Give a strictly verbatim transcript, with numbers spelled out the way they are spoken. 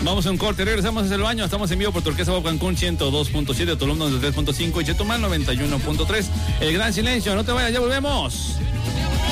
Vamos a un corte, regresamos desde el baño. Estamos en vivo por Turquesa Bajo Cancún ciento dos punto siete, Tulum noventa y tres punto cinco y Chetumal noventa y uno punto tres. El gran silencio, no te vayas, ya volvemos.